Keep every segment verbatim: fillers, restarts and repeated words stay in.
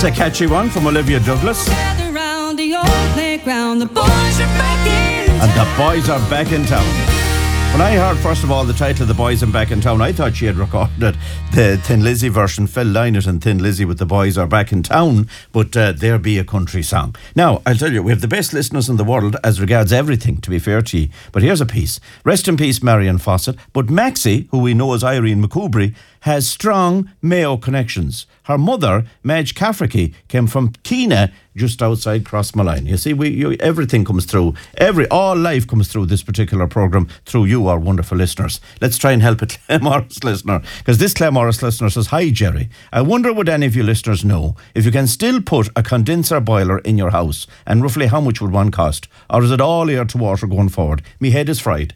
a catchy one from Olivia Douglas. Around the old playground, the boys are back in And the boys are back in town. When I heard, first of all, the title of The Boys Are Back in Town, I thought she had recorded the Thin Lizzy version, Phil Lynott and Thin Lizzy with The Boys Are Back in Town, but uh, there be a country song. Now, I'll tell you, we have the best listeners in the world as regards everything, to be fair to you. But here's a piece. Rest in peace, Marion Fawcett. But Maxie, who we know as Irene McCoubry, has strong Mayo connections. Her mother, Madge Cafferty, came from Keena, just outside Crossmalline. You see, we you, everything comes through. Every all life comes through this particular programme through you, our wonderful listeners. Let's try and help a Claremorris listener, because this Claremorris listener says, "Hi, Jerry. I wonder would any of you listeners know if you can still put a condenser boiler in your house, and roughly how much would one cost? Or is it all air to water going forward? Me head is fried."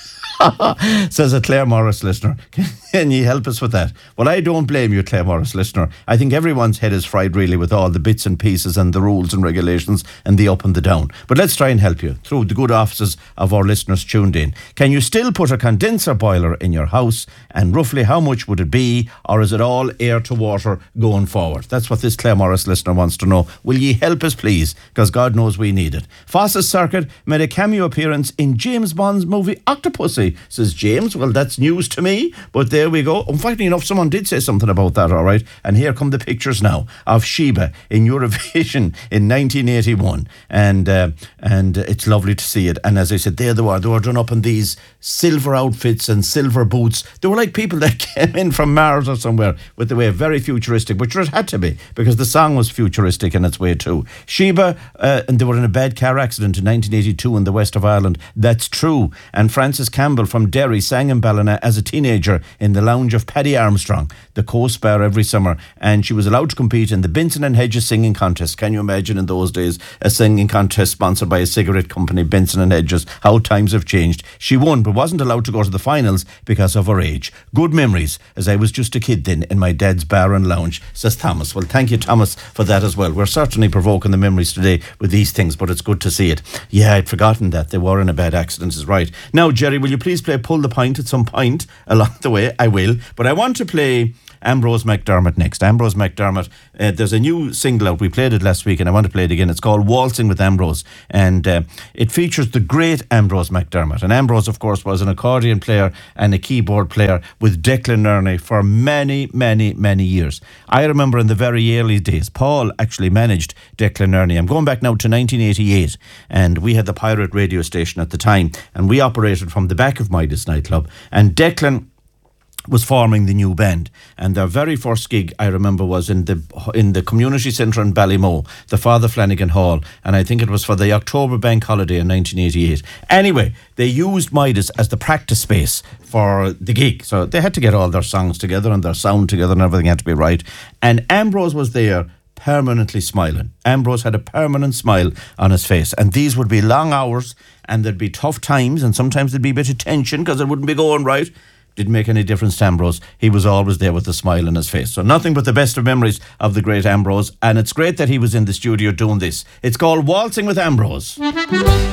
Says a Claremorris listener. Can you help us with that? Well, I don't blame you, Claremorris listener. I think everyone's head is fried really with all the bits and pieces and the rules and regulations and the up and the down. But let's try and help you through the good offices of our listeners tuned in. Can you still put a condenser boiler in your house, and roughly how much would it be, or is it all air to water going forward? That's what this Claremorris listener wants to know. Will ye help us, please? Because God knows we need it. Foss's Circuit made a cameo appearance in James Bond's movie Octopussy, says James. Well, that's news to me, but there we go. Unfortunately enough, someone did say something about that, all right? And here come the pictures now of Sheba in Eurovision in nineteen eighty-one, and uh, and it's lovely to see it. And as I said, there they were. They were done up in these silver outfits and silver boots. They were like people that came in from Mars or somewhere with the way very futuristic, which it had to be because the song was futuristic in its way too. Sheba, uh, and they were in a bad car accident in nineteen eighty-two in the west of Ireland. That's true. And Frances Campbell from Derry sang in Ballina as a teenager in the lounge of Paddy Armstrong, the Coast Bar, every summer, and she was allowed to compete in the Benson and Hedges singing contest. Can you imagine in those days a singing contest sponsored by a cigarette company, Benson and Hedges? How times have changed. She won but wasn't allowed to go to the finals because of her age. Good memories, as I was just a kid then in my dad's bar and lounge, says Thomas. Well, thank you, Thomas, for that as well. We're certainly provoking the memories today with these things, but it's good to see it. Yeah, I'd forgotten that they were in a bad accident, is right. Now, Jerry, will you please play Pull the Pint at some point along the way? I will, but I want to play Ambrose McDermott next. Ambrose McDermott, uh, there's a new single out. We played it last week and I want to play it again. It's called Waltzing with Ambrose, and uh, it features the great Ambrose McDermott. And Ambrose, of course, was an accordion player and a keyboard player with Declan Nerney for many, many, many years. I remember in the very early days, Paul actually managed Declan Nerney. I'm going back now to nineteen eighty-eight, and we had the pirate radio station at the time, and we operated from the back of Midas nightclub, and Declan was forming the new band, and their very first gig I remember was in the in the community centre in Ballymoe, the Father Flanagan Hall, and I think it was for the October bank holiday in nineteen eighty-eight. Anyway, they used Midas as the practice space for the gig, so they had to get all their songs together and their sound together and everything had to be right, and Ambrose was there permanently smiling. Ambrose had a permanent smile on his face, and these would be long hours and there'd be tough times and sometimes there'd be a bit of tension because it wouldn't be going right. Didn't make any difference to Ambrose. He was always there with a smile on his face. So nothing but the best of memories of the great Ambrose, and it's great that he was in the studio doing this. It's called Waltzing with Ambrose.